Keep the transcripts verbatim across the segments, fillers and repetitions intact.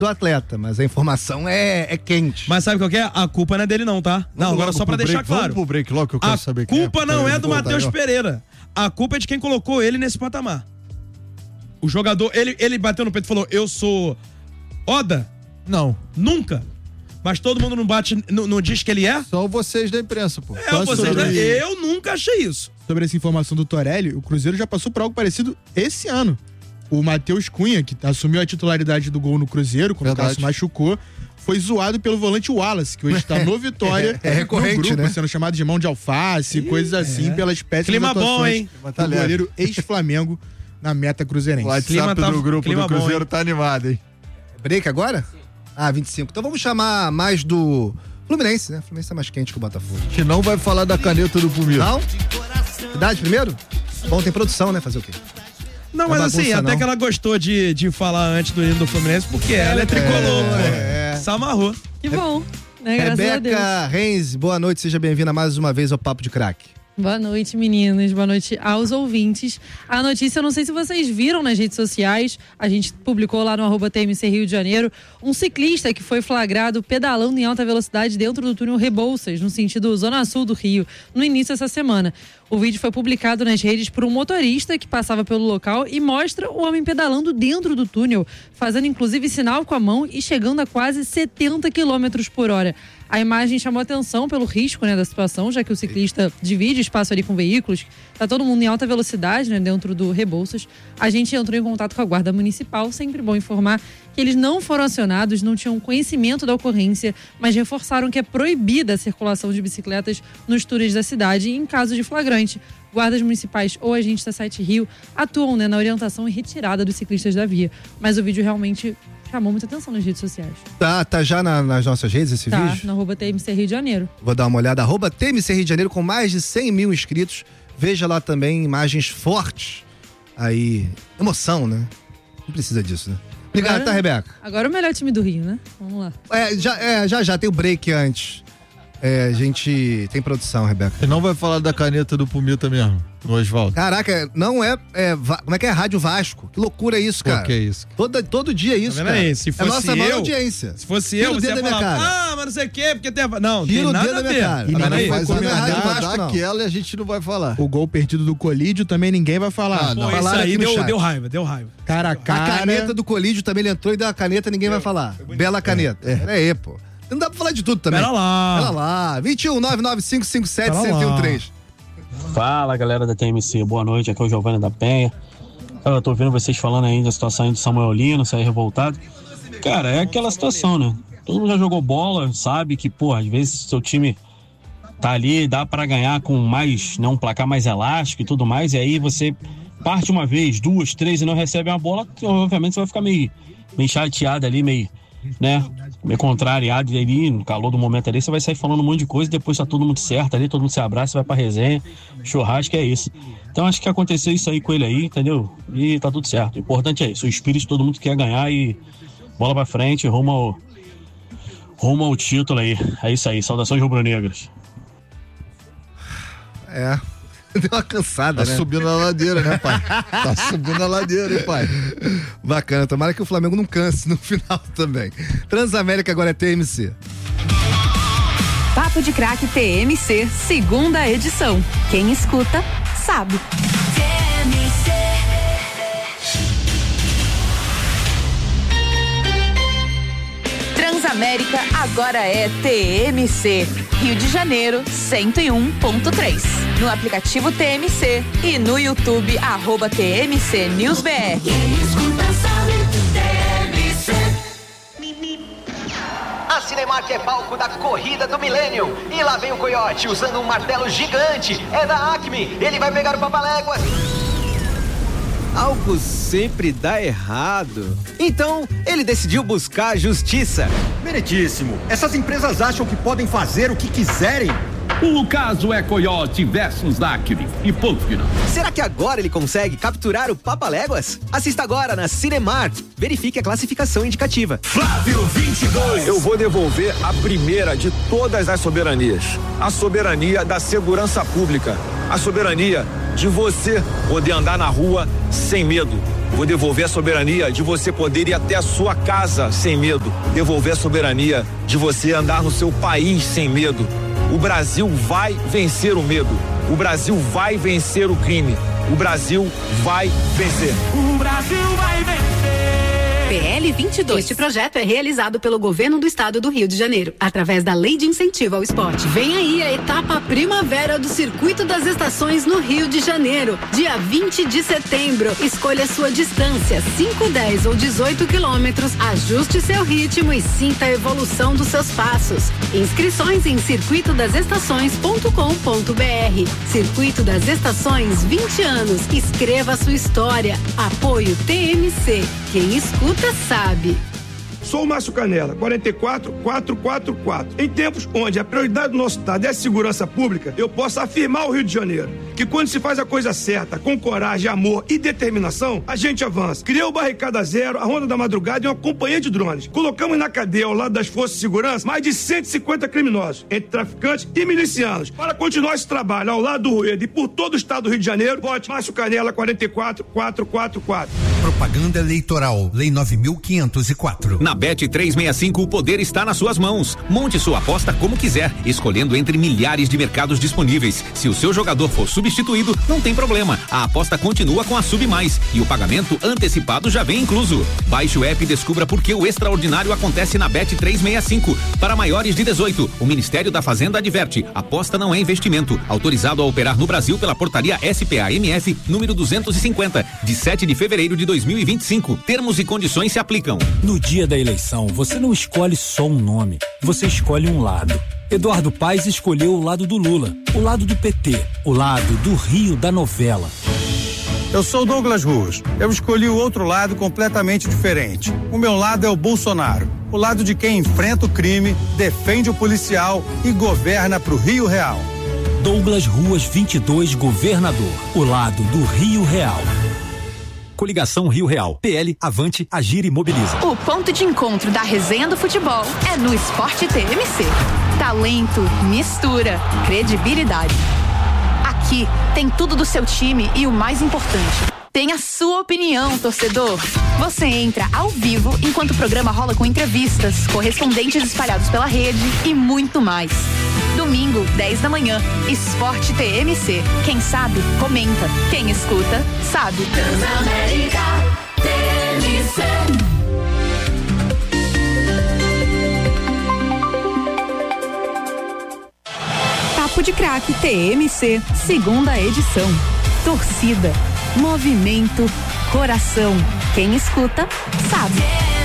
do atleta, mas a informação é, é quente. Mas sabe qual que é? A culpa não é dele não, tá? Não, agora só pra deixar break, claro. Vamos pro break logo que eu quero a saber quem culpa é, não é do Matheus aí, Pereira. A culpa é de quem colocou ele nesse patamar. O jogador, ele, ele bateu no peito e falou, eu sou Oda? Não. Nunca. Mas todo mundo não bate, não, não diz que ele é? Só vocês da imprensa, pô. É, vocês da... Eu nunca achei isso. Sobre essa informação do Torelli, o Cruzeiro já passou por algo parecido esse ano. O Matheus Cunha, que assumiu a titularidade do gol no Cruzeiro, quando Verdade. o Cássio machucou, foi zoado pelo volante Wallace, que hoje está no Vitória. É, é recorrente, no grupo, né? sendo chamado de mão de alface, Ih, coisas assim, é. pelas péssimas Clima atuações bom, hein? do goleiro ex-Flamengo na meta cruzeirense. O WhatsApp tá- do grupo clima do Cruzeiro bom, tá animado, hein? Break agora? Ah, vinte e cinco. Então vamos chamar mais do Fluminense, né? O Fluminense tá mais quente que o Botafogo. A gente não vai falar da caneta do Pumir. Não? Idade primeiro? Bom, tem produção, né? Fazer o quê? Não, É mas bagunça, assim, até não. que ela gostou de, de falar antes do hino do Fluminense, porque ela é tricolor, pô. é. Se amarrou. Que bom, né? Graças a Deus. Rebeca Renz, boa noite, seja bem-vinda mais uma vez ao Papo de Craque. Boa noite, meninos. Boa noite aos ouvintes. A notícia, eu não sei se vocês viram nas redes sociais, a gente publicou lá no arroba T M C Rio de Janeiro, um ciclista que foi flagrado pedalando em alta velocidade dentro do túnel Rebouças, no sentido zona sul do Rio, no início dessa semana. O vídeo foi publicado nas redes por um motorista que passava pelo local e mostra o homem pedalando dentro do túnel, fazendo inclusive sinal com a mão e chegando a quase setenta quilômetros por hora. A imagem chamou atenção pelo risco, né, da situação, já que o ciclista divide espaço ali com veículos. Tá todo mundo em alta velocidade, né, dentro do Rebouças. A gente entrou em contato com a Guarda Municipal, sempre bom informar que eles não foram acionados, não tinham conhecimento da ocorrência, mas reforçaram que é proibida a circulação de bicicletas nos túneis da cidade em caso de flagrante. Guardas municipais ou agentes da Sete Rio atuam, né, na orientação e retirada dos ciclistas da via. Mas o vídeo realmente chamou muita atenção nas redes sociais. Tá, tá já na, nas nossas redes esse Tá, vídeo? no arroba T M C Rio de Janeiro. Vou dar uma olhada, arroba T M C Rio de Janeiro, com mais de cem mil inscritos. Veja lá também imagens fortes. Aí, emoção, né? Não precisa disso, né? Obrigado, Agora- tá, Rebeca? Agora o melhor time do Rio, né? Vamos lá. É, já, é, já, já tem o break antes. É, a gente tem produção, Rebeca. Você não vai falar da caneta do Pumita mesmo, no Osvaldo. Caraca, não é, é va- como é que é? Rádio Vasco. Que loucura isso, Pô, cara. que é isso? Todo, todo dia é isso, Tá vendo cara. aí? Se é fosse nossa maior eu- audiência. Se fosse Tira eu, o você dedo ia da minha falar, cara. ah, mas não sei o quê, porque tem... Não, Tira tem o nada dedo a da ver. minha cara. E Tá vendo ninguém aí? vai Mas Não é comentar Rádio Vasco, dá não. aquela e a gente não vai falar. o gol perdido do Colídio, também ninguém vai falar. Ah, não. Pô, isso Falaram aí aqui no deu, chat. deu raiva, deu raiva. Cara a A cara. caneta do Colídio também, ele entrou e deu uma caneta, ninguém vai falar. Bela caneta. É, é aí, pô. Não dá pra falar de tudo também. Pera lá. Pera lá. vinte e um, nove nove cinco cinco sete, Pera um zero um três. Fala, galera da T M C, boa noite, aqui é o Giovanni da Penha. Eu tô ouvindo vocês falando aí da situação aí do Samuel Lino, sair revoltado. Cara, é aquela situação, né? Todo mundo já jogou bola, sabe que, pô, às vezes seu time tá ali, dá pra ganhar com mais, né, um placar mais elástico e tudo mais, e aí você parte uma vez, duas, três e não recebe uma bola, obviamente você vai ficar meio, meio chateado ali, meio, né, meio contrariado, e ali, no calor do momento ali, você vai sair falando um monte de coisa, depois tá todo mundo certo ali, todo mundo se abraça, vai pra resenha, churrasco, é isso. Então acho que aconteceu isso aí com ele aí, entendeu? E tá tudo certo. O importante é isso, o espírito, todo mundo quer ganhar e bola pra frente, rumo ao, rumo ao título aí. É isso aí, saudações rubro-negras. É. Deu uma cansada, Tá né? subindo na ladeira, né, pai? Tá subindo na ladeira, hein, pai? Bacana. Tomara que o Flamengo não canse no final também. Transamérica agora é T M C. Papo de Craque T M C, segunda edição. Quem escuta, sabe. Transamérica agora é T M C. Rio de Janeiro, cento e um ponto três. No aplicativo T M C e no YouTube, arroba T M C News B R. A Cinemark é palco da corrida do milênio. E lá vem o Coyote usando um martelo gigante. É da Acme. Ele vai pegar o Papaléguas. Algo sempre dá errado. Então, ele decidiu buscar a justiça. Meritíssimo. Essas empresas acham que podem fazer o que quiserem. O caso é Coyote versus Acme e ponto final. Será que agora ele consegue capturar o Papaléguas? Assista agora na Cinemark. Verifique a classificação indicativa. Flávio vinte e dois. Eu vou devolver a primeira de todas as soberanias. A soberania da segurança pública. A soberania de você poder andar na rua sem medo. Vou devolver a soberania de você poder ir até a sua casa sem medo. Devolver a soberania de você andar no seu país sem medo. O Brasil vai vencer o medo. O Brasil vai vencer o crime. O Brasil vai vencer. O Brasil vai vencer. P L vinte e dois. Este projeto é realizado pelo Governo do Estado do Rio de Janeiro, através da Lei de Incentivo ao Esporte. Vem aí a etapa primavera do Circuito das Estações no Rio de Janeiro, dia vinte de setembro. Escolha sua distância, cinco, dez ou dezoito quilômetros. Ajuste seu ritmo e sinta a evolução dos seus passos. Inscrições em circuito das estações ponto com ponto br. Circuito das Estações, vinte anos. Escreva sua história. Apoio T M C. Quem escuta sabe. Sou o Márcio Canela, quarenta e quatro, quatrocentos e quarenta e quatro. Em tempos onde a prioridade do nosso estado é a segurança pública, eu posso afirmar ao Rio de Janeiro que quando se faz a coisa certa, com coragem, amor e determinação, a gente avança. Criou o Barricada Zero, a Ronda da Madrugada e uma companhia de drones. Colocamos na cadeia, ao lado das forças de segurança, mais de cento e cinquenta criminosos, entre traficantes e milicianos. Para continuar esse trabalho ao lado do Rueda e por todo o estado do Rio de Janeiro, vote Márcio Canela, quarenta e quatro, quatrocentos e quarenta e quatro. Propaganda eleitoral, Lei nove mil quinhentos e quatro. Na Bet trezentos e sessenta e cinco, o poder está nas suas mãos. Monte sua aposta como quiser, escolhendo entre milhares de mercados disponíveis. Se o seu jogador for substituído, não tem problema. A aposta continua com a Sub Mais e o pagamento antecipado já vem incluso. Baixe o app e descubra por que o extraordinário acontece na Bet trezentos e sessenta e cinco. Para maiores de dezoito, o Ministério da Fazenda adverte: aposta não é investimento. Autorizado a operar no Brasil pela portaria S P A M F número duzentos e cinquenta, de sete de fevereiro de dois mil e vinte e cinco. Termos e condições se aplicam. No dia da eleição, você não escolhe só um nome, você escolhe um lado. Eduardo Paes escolheu o lado do Lula, o lado do P T, o lado do Rio da novela. Eu sou Douglas Ruas. Eu escolhi o outro lado completamente diferente. O meu lado é o Bolsonaro, o lado de quem enfrenta o crime, defende o policial e governa pro Rio Real. Douglas Ruas vinte e dois, governador, o lado do Rio Real. Coligação Rio Real. P L, Avante, Agir e Mobiliza. O ponto de encontro da resenha do futebol é no Esporte T M C. Talento, mistura, credibilidade. Aqui tem tudo do seu time e o mais importante, tem a sua opinião, torcedor. Você entra ao vivo enquanto o programa rola com entrevistas, correspondentes espalhados pela rede e muito mais. Domingo, dez da manhã, Esporte T M C. Quem sabe, comenta. Quem escuta, sabe. Transamérica T M C. Papo de Craque T M C, segunda edição. Torcida, movimento, coração. Quem escuta, sabe.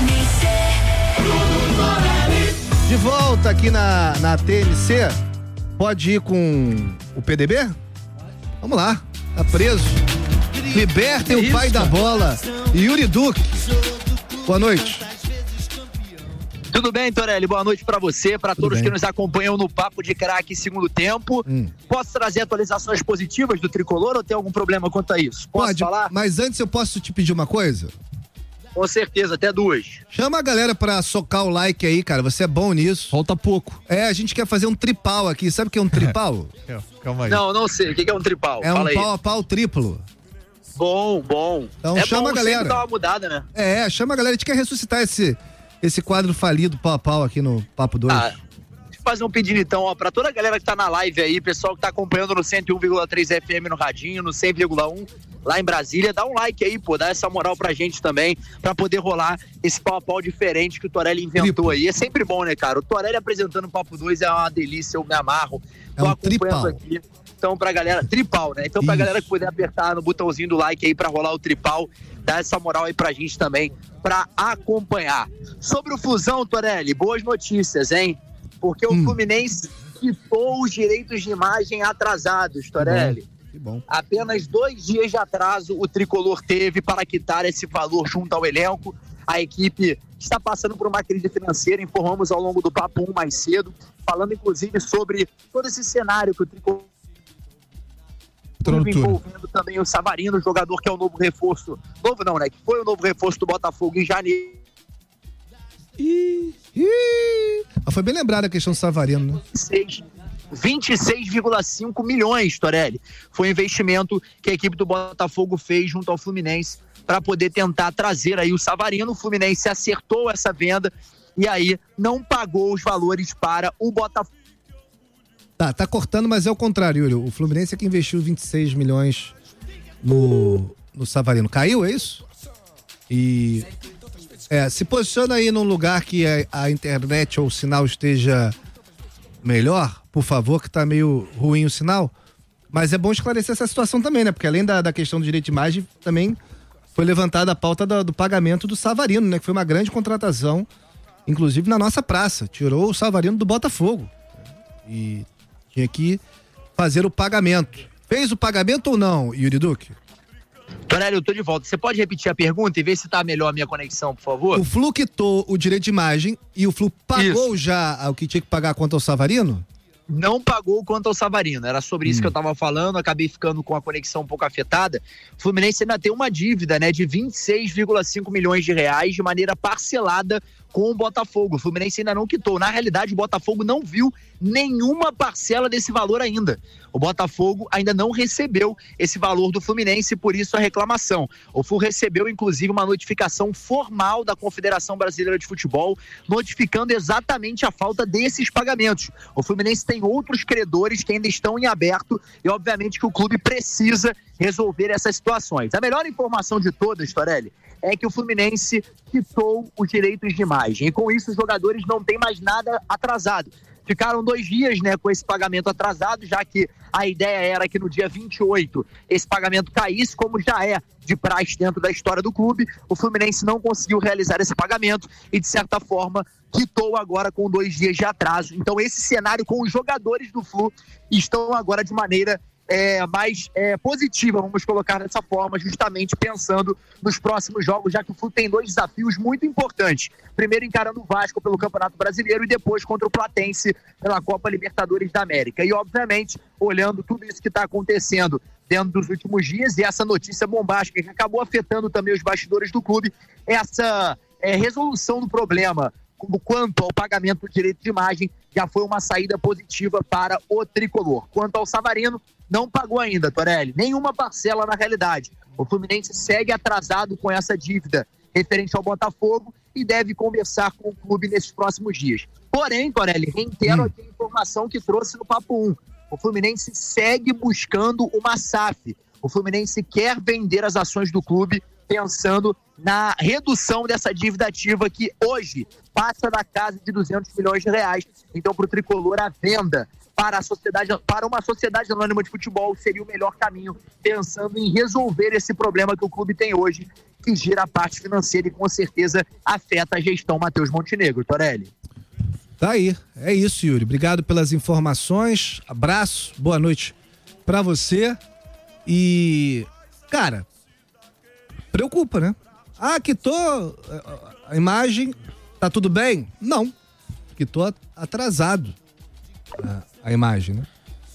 De volta aqui na, na T M C, pode ir com o P D B? Vamos lá, tá preso. Libertem o pai da bola, Yuri Duque. Boa noite. Tudo bem, Torelli? Boa noite pra você, pra todos que nos acompanham no Papo de Craque segundo tempo. Hum. Posso trazer atualizações positivas do Tricolor ou tem algum problema quanto a isso? Posso Pode, falar? Mas antes eu posso te pedir uma coisa? Com certeza, até duas. Chama a galera pra socar o like aí, cara. Você é bom nisso. Falta pouco. É, a gente quer fazer um tripau aqui. Sabe o que é um tripau? Calma aí. Não, não sei. O que é um tripau? É Fala um aí. pau a pau triplo. Bom, bom. Então é chama bom a galera. Sempre dar uma mudada, né? É, chama a galera. A gente quer ressuscitar esse, esse quadro falido pau a pau aqui no Papo dois. Ah, deixa eu fazer um pedido então, ó, pra toda a galera que tá na live aí, pessoal que tá acompanhando no cento e um vírgula três F M no radinho, no cem vírgula um lá em Brasília, dá um like aí, pô, dá essa moral pra gente também, pra poder rolar esse pau a pau diferente que o Torelli inventou Tripo. aí. É sempre bom, né, cara? O Torelli apresentando o Papo dois é uma delícia, eu me amarro. É um tripau. Aqui. Então, pra galera, tripau, né? Então, pra Isso. galera que puder apertar no botãozinho do like aí pra rolar o tripau, dá essa moral aí pra gente também, pra acompanhar. Sobre o Flusão, Torelli, boas notícias, hein? Porque hum. o Fluminense quitou os direitos de imagem atrasados, Torelli. Que bom. Que bom. Apenas dois dias de atraso o Tricolor teve para quitar esse valor junto ao elenco. A equipe está passando por uma crise financeira, informamos ao longo do Papo um mais cedo, falando inclusive sobre todo esse cenário que o Tricolor envolvendo também o Savarino, jogador que é o novo reforço, novo não, né, que foi o novo reforço do Botafogo em janeiro. Ih, ih. Ah, foi bem lembrada a questão do Savarino, né? vinte e seis vírgula cinco milhões, Torelli. Foi o investimento que a equipe do Botafogo fez junto ao Fluminense para poder tentar trazer aí o Savarino. O Fluminense acertou essa venda e aí não pagou os valores para o Botafogo. Tá, tá cortando, mas é o contrário, Yuri. O Fluminense é que investiu vinte e seis milhões no, no Savarino. Caiu, é isso? E é, se posiciona aí num lugar que a, a internet ou o sinal esteja melhor, por favor, que tá meio ruim o sinal. Mas é bom esclarecer essa situação também, né? Porque além da, da questão do direito de imagem, também foi levantada a pauta do, do pagamento do Savarino, né? Que foi uma grande contratação, inclusive na nossa praça. Tirou o Savarino do Botafogo. E tinha que fazer o pagamento. Fez o pagamento ou não, Yuri Duque? Tonélio, eu tô de volta. Você pode repetir a pergunta e ver se tá melhor a minha conexão, por favor? O Flu quitou o direito de imagem e o Flu pagou Isso. já o que tinha que pagar quanto ao Savarino? Não pagou quanto ao Savarino. Era sobre isso hum. que eu tava falando, acabei ficando com a conexão um pouco afetada. O Fluminense ainda tem uma dívida, né, de vinte e seis vírgula cinco milhões de reais de maneira parcelada com o Botafogo. O Fluminense ainda não quitou. Na realidade, o Botafogo não viu nenhuma parcela desse valor ainda. O Botafogo ainda não recebeu esse valor do Fluminense, por isso a reclamação. O Flu recebeu, inclusive, uma notificação formal da Confederação Brasileira de Futebol, notificando exatamente a falta desses pagamentos. O Fluminense tem outros credores que ainda estão em aberto e, obviamente, que o clube precisa resolver essas situações. A melhor informação de todas, Torelli, é que o Fluminense quitou os direitos de imagem. E com isso os jogadores não têm mais nada atrasado. Ficaram dois dias, né, com esse pagamento atrasado, já que a ideia era que no dia vinte e oito esse pagamento caísse, como já é de praxe dentro da história do clube. O Fluminense não conseguiu realizar esse pagamento e, de certa forma, quitou agora com dois dias de atraso. Então esse cenário com os jogadores do Flu estão agora de maneira É, mais é, positiva, vamos colocar dessa forma, justamente pensando nos próximos jogos, já que o Flu tem dois desafios muito importantes. Primeiro encarando o Vasco pelo Campeonato Brasileiro e depois contra o Platense pela Copa Libertadores da América. E, obviamente, olhando tudo isso que está acontecendo dentro dos últimos dias e essa notícia bombástica que acabou afetando também os bastidores do clube, essa é, resolução do problema quanto ao pagamento do direito de imagem já foi uma saída positiva para o tricolor. Quanto ao Savarino, não pagou ainda, Torelli, nenhuma parcela na realidade. O Fluminense segue atrasado com essa dívida referente ao Botafogo e deve conversar com o clube nesses próximos dias. Porém, Torelli, reitero aqui a informação que trouxe no Papo um. O Fluminense segue buscando uma S A F. O Fluminense quer vender as ações do clube pensando na redução dessa dívida ativa que hoje passa da casa de duzentos milhões de reais. Então, para o tricolor, a venda para a sociedade, para uma sociedade anônima de futebol seria o melhor caminho, pensando em resolver esse problema que o clube tem hoje, que gira a parte financeira e com certeza afeta a gestão Matheus Montenegro. Torelli. Tá aí, é isso, Yuri. Obrigado pelas informações, abraço, boa noite pra você. E, cara, preocupa, né? Ah, quitou a imagem, tá tudo bem? Não, quitou atrasado a, a imagem, né?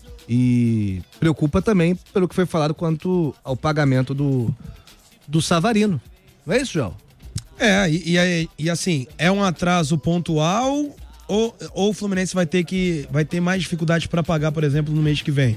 E preocupa também pelo que foi falado quanto ao pagamento do, do Savarino. Não é isso, João? É, e, e, e assim, é um atraso pontual ou, ou o Fluminense vai ter que vai ter mais dificuldade para pagar, por exemplo, no mês que vem?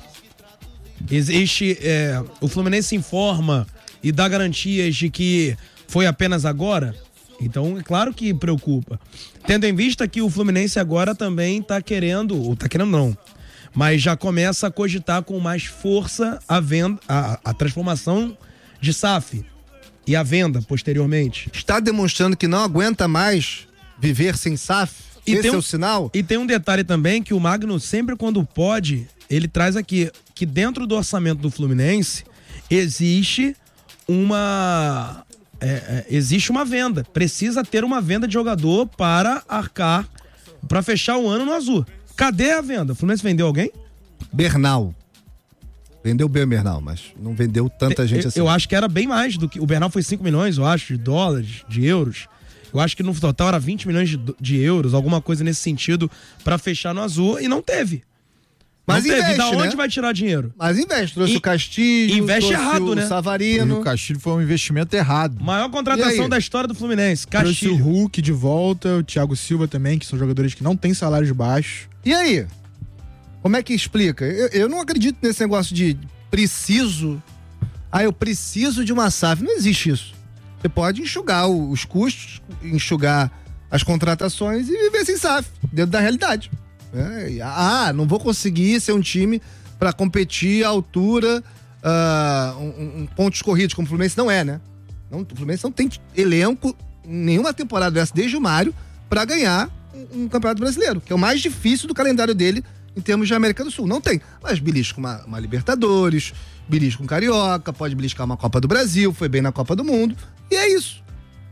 Existe, é, o Fluminense informa e dá garantias de que foi apenas agora? Então, é claro que preocupa. Tendo em vista que o Fluminense agora também tá querendo, ou tá querendo não, mas já começa a cogitar com mais força a venda, a, a transformação de S A F e a venda posteriormente. Está demonstrando que não aguenta mais viver sem S A F? E Esse um, é o sinal? E tem um detalhe também que o Magno, sempre quando pode, ele traz aqui, que dentro do orçamento do Fluminense existe uma... É, é, existe uma venda. Precisa ter uma venda de jogador para arcar, para fechar o ano no azul. Cadê a venda? O Fluminense vendeu alguém? Bernal. Vendeu bem o Bernal, mas não vendeu tanta gente eu, assim. Eu acho que era bem mais do que... O Bernal foi cinco milhões, eu acho, de dólares, de euros. Eu acho que no total era vinte milhões de, de euros, alguma coisa nesse sentido, para fechar no azul, e não teve. Mas não investe, teve. Da onde né? vai tirar dinheiro? Mas investe. Trouxe E, o Castilho, investe trouxe errado, o né? Savarino. O Castilho foi um investimento errado. Maior contratação da história do Fluminense, Trouxe Castilho. o Hulk de volta, o Thiago Silva também, que são jogadores que não têm salários baixos. E aí? Como é que explica? Eu, eu não acredito nesse negócio de preciso Ah, eu preciso de uma S A F. Não existe isso. Você pode enxugar os custos, enxugar as contratações e viver sem S A F, dentro da realidade. É, ah, não vou conseguir ser um time para competir à altura, uh, um, um pontos corridos, como o Fluminense não é, né? Não, o Fluminense não tem elenco, nenhuma temporada dessa, desde o Mário, para ganhar um, um campeonato brasileiro, que é o mais difícil do calendário dele em termos de América do Sul. Não tem. Mas belisca uma, uma Libertadores, belisca um Carioca, pode beliscar uma Copa do Brasil, foi bem na Copa do Mundo, e é isso.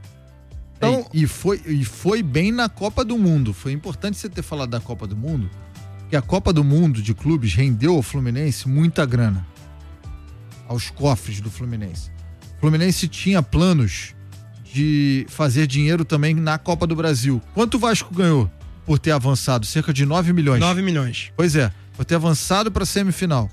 Então, e, e, foi, e foi bem na Copa do Mundo. Foi importante você ter falado da Copa do Mundo, porque a Copa do Mundo de clubes rendeu ao Fluminense muita grana, aos cofres do Fluminense. O Fluminense tinha planos de fazer dinheiro também na Copa do Brasil. Quanto o Vasco ganhou por ter avançado? Cerca de nove milhões. nove milhões. Pois é, por ter avançado para a semifinal.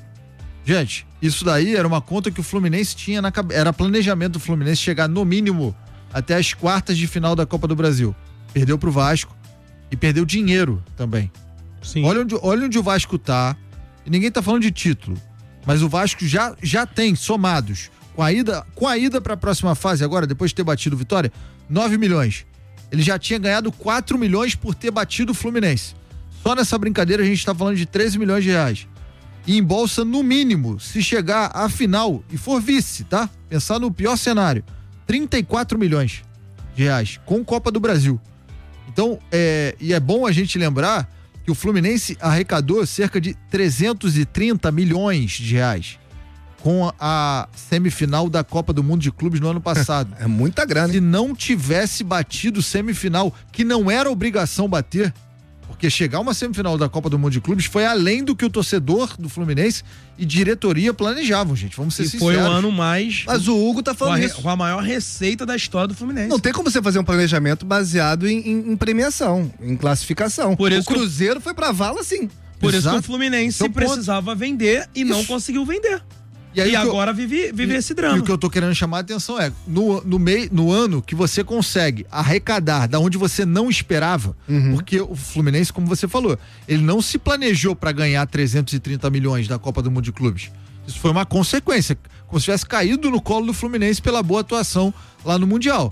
Gente, isso daí era uma conta que o Fluminense tinha na cabeça. Era planejamento do Fluminense chegar no mínimo até as quartas de final da Copa do Brasil. Perdeu pro Vasco e perdeu dinheiro também. Sim. Olha onde, olha onde o Vasco tá. E ninguém tá falando de título, mas o Vasco já, já tem somados com a ida, com a ida para a próxima fase agora, depois de ter batido o Vitória, nove milhões. Ele já tinha ganhado quatro milhões por ter batido o Fluminense. Só nessa brincadeira a gente tá falando de treze milhões de reais. E em bolsa, no mínimo, se chegar à final e for vice, tá? Pensar no pior cenário, trinta e quatro milhões de reais com Copa do Brasil. Então, é, e é bom a gente lembrar que o Fluminense arrecadou cerca de trezentos e trinta milhões de reais com a semifinal da Copa do Mundo de Clubes no ano passado. É muita grana. Se não tivesse batido semifinal, que não era obrigação bater, porque chegar uma semifinal da Copa do Mundo de Clubes foi além do que o torcedor do Fluminense e diretoria planejavam, gente. Vamos ser e sinceros. Foi o ano mais... Mas o Hugo tá falando com a, isso. Com a maior receita da história do Fluminense. Não tem como você fazer um planejamento baseado em, em, em premiação, em classificação. Por isso o Cruzeiro que... foi pra vala, sim. Por Exato. isso que o Fluminense então, precisava ponto... vender e isso. não conseguiu vender. E, aí, e agora eu, vive, vive e, esse drama. E o que eu tô querendo chamar a atenção é, no, no, mei, no ano que você consegue arrecadar da onde você não esperava, uhum. porque o Fluminense, como você falou, ele não se planejou para ganhar trezentos e trinta milhões da Copa do Mundo de Clubes. Isso foi uma consequência, como se tivesse caído no colo do Fluminense pela boa atuação lá no Mundial.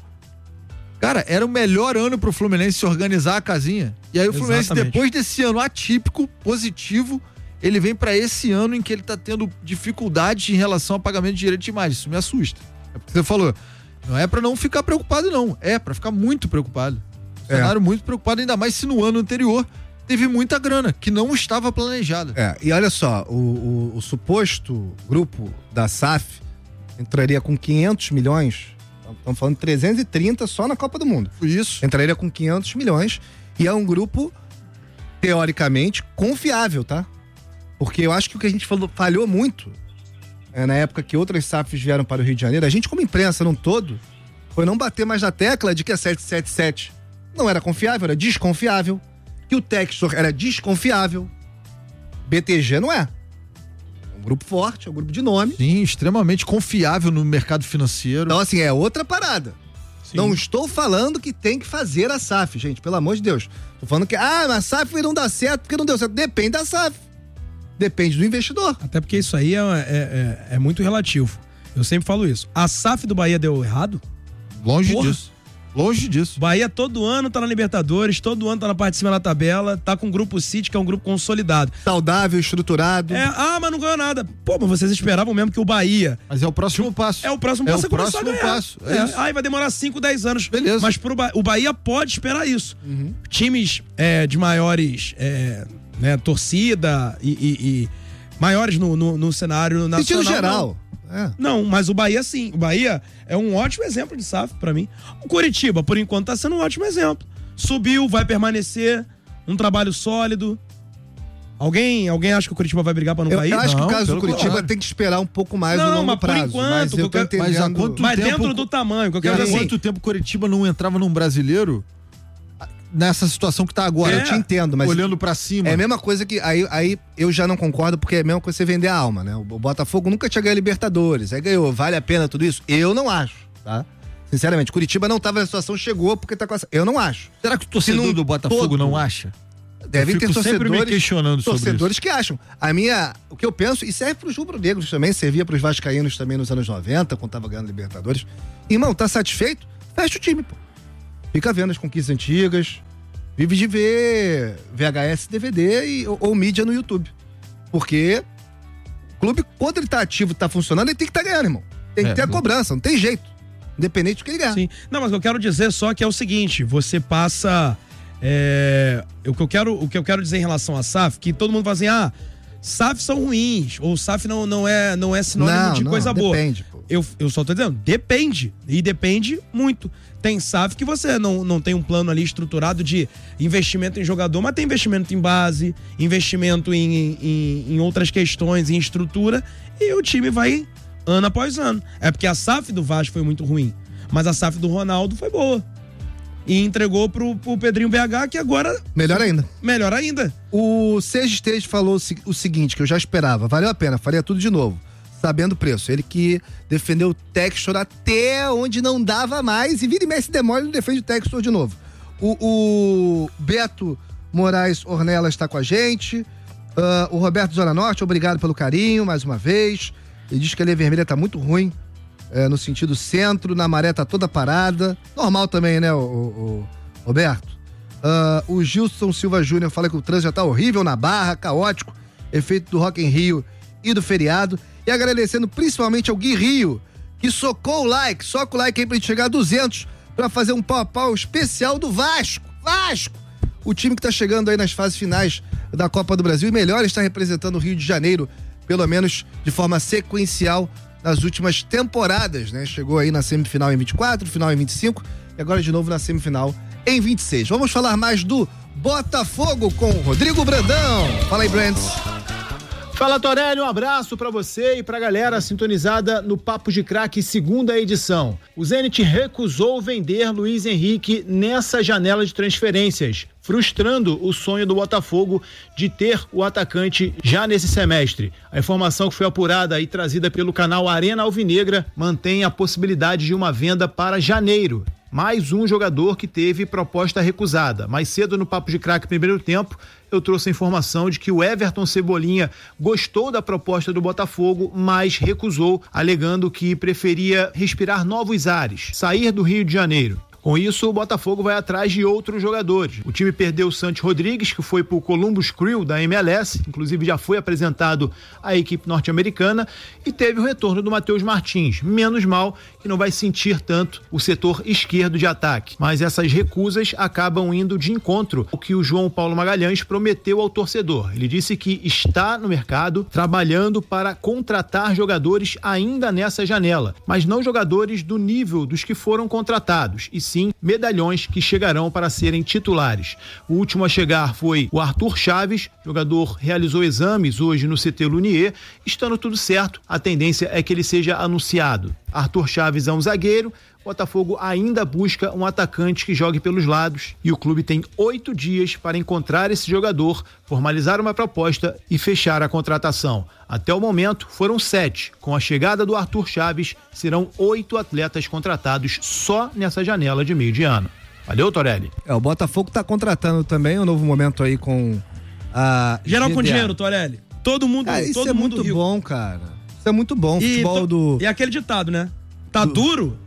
Cara, era o melhor ano pro Fluminense se organizar a casinha. E aí o Fluminense, Exatamente. depois desse ano atípico, positivo, ele vem para esse ano em que ele tá tendo dificuldade em relação ao pagamento de direito de imagem. Isso me assusta. É porque você falou, não é para não ficar preocupado, não. É para ficar muito preocupado. É. Cenário muito preocupado, ainda mais se no ano anterior teve muita grana que não estava planejada. É, e olha só, o, o, o suposto grupo da S A F entraria com quinhentos milhões, estamos falando de trezentos e trinta só na Copa do Mundo. Isso. Entraria com quinhentos milhões e é um grupo, teoricamente, confiável, tá? Porque eu acho que o que a gente falou, falhou muito é, na época que outras S A Fs vieram para o Rio de Janeiro, a gente como imprensa num todo, foi não bater mais na tecla de que a sete sete sete não era confiável, era desconfiável, que o Textor era desconfiável, B T G não é. É um grupo forte, é um grupo de nome. Sim, extremamente confiável no mercado financeiro. Então assim, é outra parada. Sim. Não estou falando que tem que fazer a S A F, gente, pelo amor de Deus. Estou falando que, ah, mas a S A F não dá certo porque não deu certo. Depende da S A F. Depende do investidor. Até porque isso aí é, é, é, é muito relativo. Eu sempre falo isso. A S A F do Bahia deu errado? Longe Porra. disso. Longe disso. Bahia todo ano tá na Libertadores, todo ano tá na parte de cima da tabela, tá com o Grupo City, que é um grupo consolidado. Saudável, estruturado. É, ah, mas não ganhou nada. Pô, mas vocês esperavam mesmo que o Bahia... Mas é o próximo passo. É o próximo é passo o próximo a passo. É é. Aí vai demorar cinco, dez anos. Beleza. Mas pro ba... o Bahia pode esperar isso. Uhum. Times é, de maiores é, né, torcida e... e, e maiores no, no, no cenário nacional. Sentido geral. Não. É. não, mas o Bahia sim. O Bahia é um ótimo exemplo de S A F pra mim. O Coritiba, por enquanto, tá sendo um ótimo exemplo. Subiu, vai permanecer, um trabalho sólido. Alguém, alguém acha que o Coritiba vai brigar pra não eu, cair? Eu acho não, que o caso do Coritiba claro. tem que esperar um pouco mais não, no longo mas prazo. Por enquanto, mas eu tô qualquer... entendendo... Mas, há quanto mas tempo... dentro do tamanho. Que eu quero há assim... quanto tempo o Coritiba não entrava num brasileiro... nessa situação que tá agora. É. Eu te entendo, mas... Olhando pra cima. É a mesma coisa que... Aí, aí eu já não concordo, porque é a mesma coisa você vender a alma, né? O Botafogo nunca tinha ganho Libertadores. Aí ganhou. Vale a pena tudo isso? Eu não acho, tá? Sinceramente, Curitiba não tava na situação, chegou porque tá com essa... Eu não acho. Será que o torcedor do Botafogo todo... não acha? Devem Eu ter fico sempre torcedores, me questionando sobre torcedores que acham. A minha, o que eu penso, e serve pros rubro-negros também, servia pros vascaínos também nos anos noventa, quando tava ganhando Libertadores. Irmão, tá satisfeito? Fecha o time, pô. Fica vendo as conquistas antigas, vive de ver V H S, D V D e, ou, ou mídia no YouTube. Porque o clube, quando ele tá ativo, tá funcionando, ele tem que estar tá ganhando, irmão. Tem que É, ter a não- cobrança, não tem jeito. Independente do que ele ganhar. Sim. Não, mas o que eu quero dizer só que é o seguinte, você passa... É, o, que eu quero, o que eu quero dizer em relação a S A F, que todo mundo fala assim, ah, S A F são ruins, ou S A F não, não, é, não é sinônimo Não, de não, coisa boa. depende, Eu, eu só tô dizendo, depende. E depende muito. Tem S A F que você não, não tem um plano ali estruturado de investimento em jogador, mas tem investimento em base, investimento em, em, em outras questões, em estrutura, e o time vai ano após ano. É porque a S A F do Vasco foi muito ruim, mas a S A F do Ronaldo foi boa. E entregou pro, pro Pedrinho B H, que agora... Melhor ainda. Melhor ainda. O Sérgio Esteves falou o se- o seguinte, que eu já esperava. Valeu a pena, faria tudo de novo. Sabendo o preço. Ele que defendeu o Textor até onde não dava mais. E vira e mexe demora, ele defende o Textor de novo. O, o Beto Moraes Ornella está com a gente. Ah, o Roberto Zona Norte, obrigado pelo carinho, mais uma vez. Ele diz que a linha vermelha tá muito ruim. É, no sentido centro, na maré tá toda parada. Normal também, né, o, o- o Roberto? Ah, o Gilson Silva Júnior fala que o trânsito já tá horrível na Barra, caótico, efeito do Rock in Rio e do feriado. E agradecendo principalmente ao Gui Rio, que socou o like, soca o like aí pra gente chegar a duzentos, pra fazer um pau a pau especial do Vasco. Vasco! O time que tá chegando aí nas fases finais da Copa do Brasil e melhor está representando o Rio de Janeiro, pelo menos de forma sequencial, nas últimas temporadas, né? Chegou aí na semifinal em vinte e quatro, final em vinte e cinco e agora de novo na semifinal em vinte e seis. Vamos falar mais do Botafogo com o Rodrigo Brandão. Fala aí, Brands. Fala, Torelli, um abraço pra você e pra galera sintonizada no Papo de Craque, segunda edição. O Zenit recusou vender Luiz Henrique nessa janela de transferências, frustrando o sonho do Botafogo de ter o atacante já nesse semestre. A informação que foi apurada e trazida pelo canal Arena Alvinegra mantém a possibilidade de uma venda para janeiro. Mais um jogador que teve proposta recusada. Mais cedo no Papo de Craque primeiro tempo, eu trouxe a informação de que o Everton Cebolinha gostou da proposta do Botafogo, mas recusou, alegando que preferia respirar novos ares, sair do Rio de Janeiro. Com isso, o Botafogo vai atrás de outros jogadores. O time perdeu o Santos Rodrigues, que foi pro Columbus Crew da M L S, inclusive já foi apresentado à equipe norte-americana, e teve o retorno do Matheus Martins. Menos mal que não vai sentir tanto o setor esquerdo de ataque. Mas essas recusas acabam indo de encontro ao que o João Paulo Magalhães prometeu ao torcedor. Ele disse que está no mercado trabalhando para contratar jogadores ainda nessa janela, mas não jogadores do nível dos que foram contratados, e sim medalhões que chegarão para serem titulares. O último a chegar foi o Arthur Chaves, jogador realizou exames hoje no C T Lunier, estando tudo certo, a tendência é que ele seja anunciado. Arthur Chaves é um zagueiro, Botafogo ainda busca um atacante que jogue pelos lados e o clube tem oito dias para encontrar esse jogador, formalizar uma proposta e fechar a contratação. Até o momento foram sete. Com a chegada do Arthur Chaves, serão oito atletas contratados só nessa janela de meio de ano. Valeu, Torelli. É, o Botafogo tá contratando também um novo momento aí com a Geral com G D A. dinheiro, Torelli. Todo mundo, Cara, isso todo é mundo muito rico. bom, cara. Isso é muito bom. E, Futebol to- do... e aquele ditado, né? Tá duro?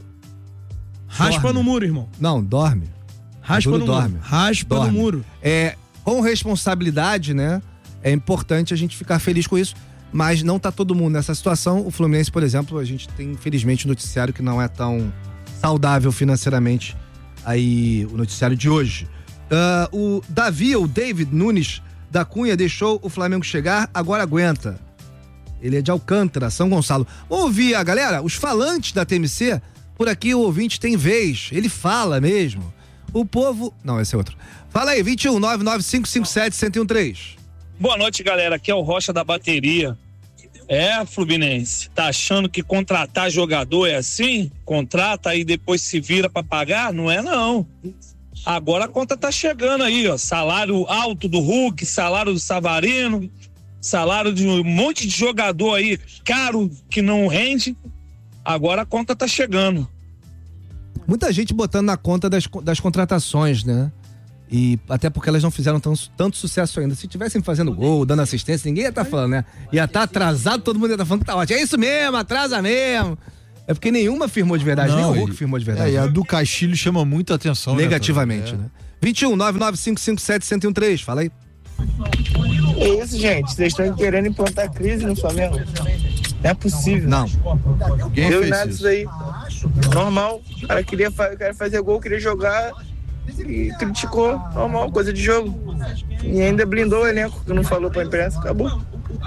Raspa Dorme. no muro, irmão. Não, dorme. Raspa Duro no dorme. muro. Raspa Dorme. no muro. É, com responsabilidade, né? É importante a gente ficar feliz com isso, mas não tá todo mundo nessa situação. O Fluminense, por exemplo, a gente tem infelizmente um noticiário que não é tão saudável financeiramente aí, o noticiário de hoje. Ah, o Davi, o David Nunes da Cunha, deixou o Flamengo chegar, agora aguenta. Ele é de Alcântara, São Gonçalo. Vamos ouvir a galera, os falantes da T M C. Por aqui o ouvinte tem vez, ele fala mesmo. O povo... Não, esse é outro. Fala aí, vinte e um, nove nove cinco cinco sete, um zero um três. Boa noite, galera. Aqui é o Rocha da Bateria. É, Fluminense, tá achando que contratar jogador é assim? Contrata e depois se vira pra pagar? Não é, não. Agora a conta tá chegando aí, ó. Salário alto do Hulk, salário do Savarino, salário de um monte de jogador aí caro que não rende. Agora a conta tá chegando. Muita gente botando na conta das, das contratações, né? E até porque elas não fizeram tão, tanto sucesso ainda. Se tivessem fazendo gol, dando assistência, ninguém ia estar tá falando, né? Ia estar tá atrasado, todo mundo ia estar tá falando que tá ótimo. É isso mesmo, atrasa mesmo. É porque nenhuma firmou de verdade, não, nem o e, Hulk firmou de verdade. É, e a do Castilho chama muita atenção. Negativamente, né? né? vinte e um, nove nove cinco cinco sete, um zero um três, fala aí. É isso, gente. Vocês estão querendo implantar crise no Flamengo? Não é possível. Não. Ninguém Deu nada isso aí. Normal. O cara queria fa- queria fazer gol, queria jogar e criticou. Normal, coisa de jogo. E ainda blindou o elenco, que não falou pra imprensa. Acabou.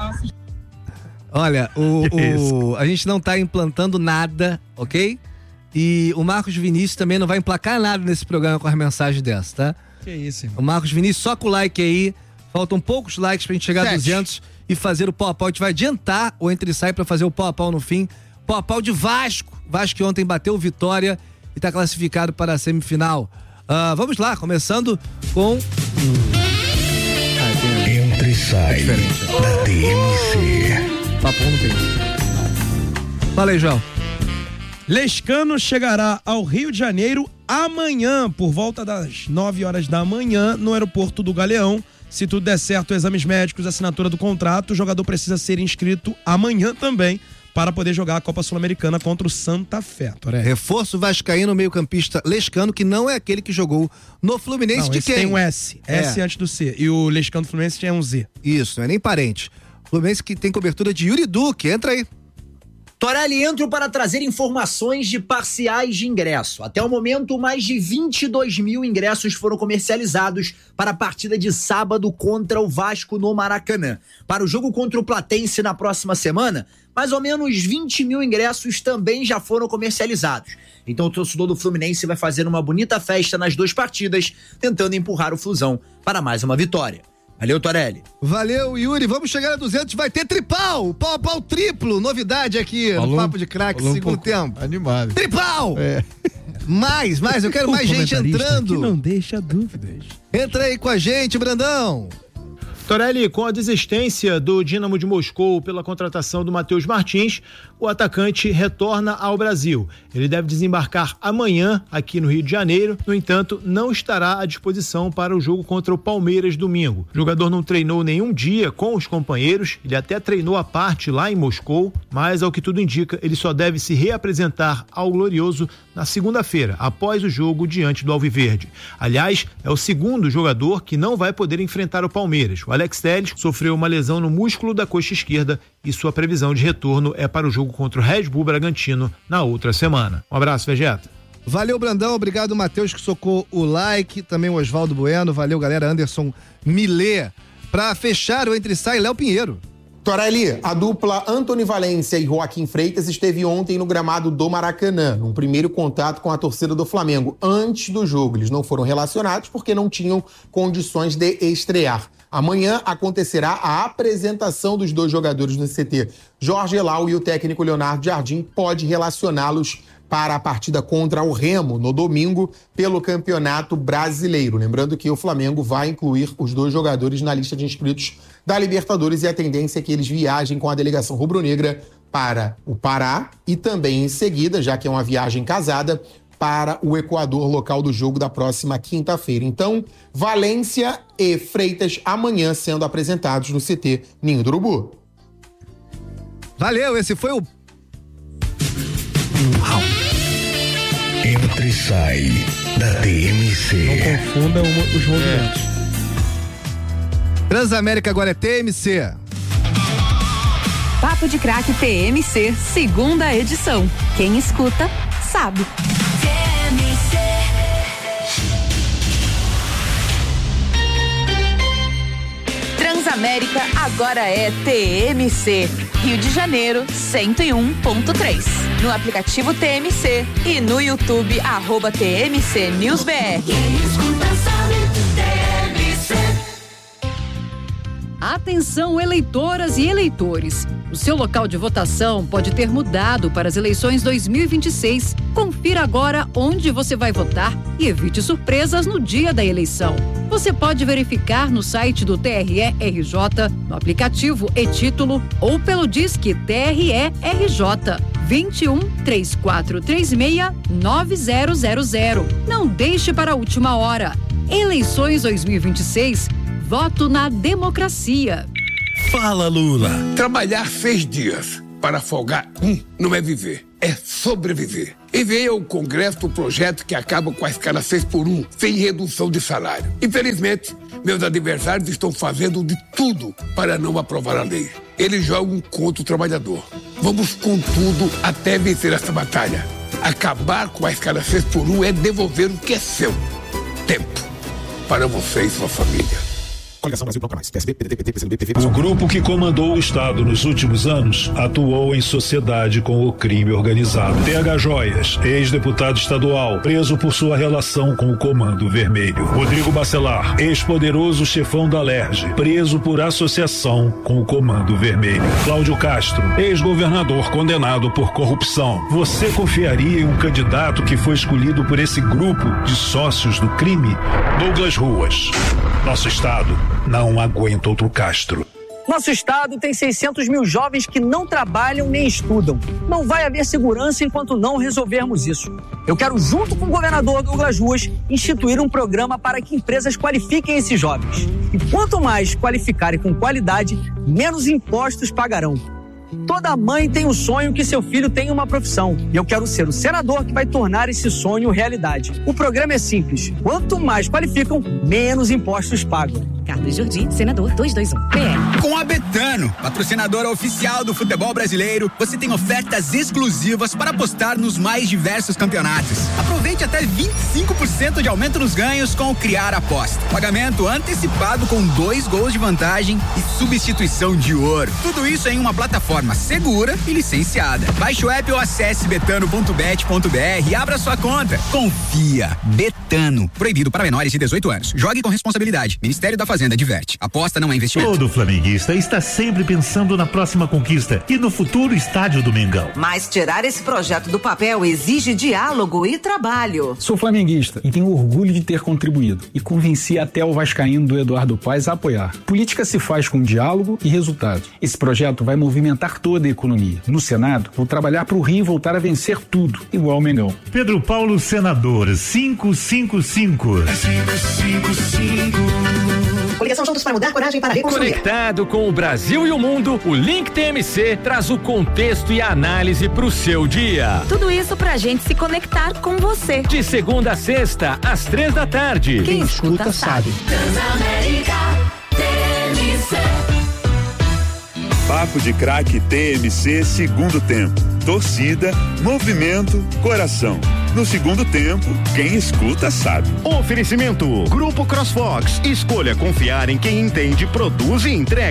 Olha, o, o, a gente não tá implantando nada, ok? E o Marcos Vinícius também não vai emplacar nada nesse programa com as mensagens dessa, tá? Que isso, irmão. O Marcos Vinícius, só com o like aí. Faltam poucos likes pra gente chegar Sete. a duzentos e fazer o pau a pau. A gente vai adiantar o entre e sai pra fazer o pau a pau no fim. Pau a pau de Vasco. Vasco que ontem bateu Vitória e tá classificado para a semifinal. Uh, vamos lá, começando com... Ah, tem... Entre e sai da T M C. Papo não tem. Fala aí, João. Lescano chegará ao Rio de Janeiro amanhã, por volta das nove horas da manhã, no aeroporto do Galeão. Se tudo der certo, exames médicos, assinatura do contrato, o jogador precisa ser inscrito amanhã também para poder jogar a Copa Sul-Americana contra o Santa Fé. Toré. Reforço vascaíno, meio-campista Lescano, que não é aquele que jogou no Fluminense. Não, de esse quem? tem um S, É. S antes do C. E o Lescano do Fluminense tem um Z. Isso, não é nem parente. Fluminense que tem cobertura de Yuri Duque, entra aí. Torelli, entro para trazer informações de parciais de ingresso. Até o momento, mais de vinte e dois mil ingressos foram comercializados para a partida de sábado contra o Vasco no Maracanã. Para o jogo contra o Platense na próxima semana, mais ou menos vinte mil ingressos também já foram comercializados. Então o torcedor do Fluminense vai fazer uma bonita festa nas duas partidas, tentando empurrar o Flusão para mais uma vitória. Valeu, Torelli. Valeu, Yuri. Vamos chegar a duzentos. Vai ter tripau. Pau a pau triplo. Novidade aqui Falou, no Papo de Craque, um segundo tempo. Animado. Tripau! É. Mais, mais. Eu quero O mais gente comentarista entrando. que não deixa dúvidas. Entra aí com a gente, Brandão. Torelli, com a desistência do Dínamo de Moscou pela contratação do Matheus Martins, o atacante retorna ao Brasil. Ele deve desembarcar amanhã aqui no Rio de Janeiro, no entanto, não estará à disposição para o jogo contra o Palmeiras domingo. O jogador não treinou nenhum dia com os companheiros, ele até treinou à parte lá em Moscou, mas ao que tudo indica, ele só deve se reapresentar ao Glorioso na segunda-feira, após o jogo diante do Alviverde. Aliás, é o segundo jogador que não vai poder enfrentar o Palmeiras. O Alex Telles sofreu uma lesão no músculo da coxa esquerda e sua previsão de retorno é para o jogo contra o Red Bull Bragantino na outra semana. Um abraço, Vegeta. Valeu, Brandão. Obrigado, Matheus, que socou o like. Também o Oswaldo Bueno. Valeu, galera. Anderson Milê. Pra fechar o Entre Sai, Léo Pinheiro. Torelli, a dupla Antony Valência e Joaquim Freitas esteve ontem no gramado do Maracanã, num primeiro contato com a torcida do Flamengo. Antes do jogo, eles não foram relacionados porque não tinham condições de estrear. Amanhã acontecerá a apresentação dos dois jogadores no C T. Jorge Elal e o técnico Leonardo Jardim pode relacioná-los para a partida contra o Remo no domingo pelo Campeonato Brasileiro. Lembrando que o Flamengo vai incluir os dois jogadores na lista de inscritos da Libertadores e a tendência é que eles viajem com a delegação rubro-negra para o Pará e também em seguida, já que é uma viagem casada, para o Equador, local do jogo da próxima quinta-feira. Então, Valência e Freitas amanhã sendo apresentados no C T Ninho do Urubu. Valeu, esse foi o... Uau. Entra e sai da T M C. Não confunda os movimentos. É. Transamérica agora é T M C. Papo de Craque T M C, segunda edição. Quem escuta, sabe. T M C. Transamérica agora é T M C. Rio de Janeiro, cento e um ponto três. No aplicativo T M C e no YouTube, arroba T M C News B R. Quem escuta sabe, T M C. Atenção, eleitoras e eleitores. O seu local de votação pode ter mudado para as eleições dois mil e vinte e seis. Confira agora onde você vai votar e evite surpresas no dia da eleição. Você pode verificar no site do T R E R J, no aplicativo e-Título ou pelo Disque T R E R J vinte e um, três quatro três seis, nove zero zero zero. Não deixe para a última hora. Eleições dois mil e vinte e seis, voto na democracia. Fala, Lula. Trabalhar seis dias para folgar um não é viver, é sobreviver. Enviei ao Congresso o projeto que acaba com a escala seis por um, sem redução de salário. Infelizmente, meus adversários estão fazendo de tudo para não aprovar a lei. Eles jogam contra o trabalhador. Vamos com tudo até vencer essa batalha. Acabar com a escala seis por um é devolver o que é seu. Tempo para você e sua família. Coligação Brasil Bloco Mais, P S B, P D T, P T, P C do B, P V. O grupo que comandou o Estado nos últimos anos atuou em sociedade com o crime organizado. T H Joias, ex-deputado estadual, preso por sua relação com o Comando Vermelho. Rodrigo Bacelar, ex-poderoso chefão da Alerj, preso por associação com o Comando Vermelho. Cláudio Castro, ex-governador condenado por corrupção. Você confiaria em um candidato que foi escolhido por esse grupo de sócios do crime? Douglas Ruas. Nosso Estado não aguenta outro Castro. Nosso estado tem seiscentos mil jovens que não trabalham nem estudam. Não vai haver segurança enquanto não resolvermos isso. Eu quero, junto com o governador Douglas Ruas, instituir um programa para que empresas qualifiquem esses jovens. E quanto mais qualificarem com qualidade, menos impostos pagarão. Toda mãe tem o sonho que seu filho tenha uma profissão. E eu quero ser o senador que vai tornar esse sonho realidade. O programa é simples. Quanto mais qualificam, menos impostos pagam. Carlos Jordi, senador duzentos e vinte e um, P L. Com a Betano, patrocinadora oficial do futebol brasileiro, você tem ofertas exclusivas para apostar nos mais diversos campeonatos. Aproveite até vinte e cinco por cento de aumento nos ganhos com o Criar Aposta. Pagamento antecipado com dois gols de vantagem e substituição de ouro. Tudo isso em uma plataforma segura e licenciada. Baixe o app ou acesse betano ponto bet ponto br e abra sua conta. Confia. Betano. Proibido para menores de dezoito anos. Jogue com responsabilidade. Ministério da Fazenda adverte. Aposta não é investimento. Todo flamenguista está sempre pensando na próxima conquista e no futuro estádio do Mengão. Mas tirar esse projeto do papel exige diálogo e trabalho. Sou flamenguista e tenho orgulho de ter contribuído e convenci até o vascaíno do Eduardo Paes a apoiar. Política se faz com diálogo e resultado. Esse projeto vai movimentar toda a economia. No Senado, vou trabalhar para o Rio voltar a vencer tudo, igual ao Mengão. Pedro Paulo, senador, quinhentos e cinquenta e cinco. Coligação Juntos para Mudar, coragem para reconstruir. Conectado com o Brasil e o mundo, o Link T M C traz o contexto e a análise para o seu dia. Tudo isso pra gente se conectar com você. De segunda a sexta, às três da tarde. Quem, Quem escuta, escuta sabe. Transamérica T M C. Papo de Craque T M C, segundo tempo. Torcida, movimento, coração. No segundo tempo, quem escuta sabe. Oferecimento: Grupo CrossFox. Escolha confiar em quem entende, produz e entrega.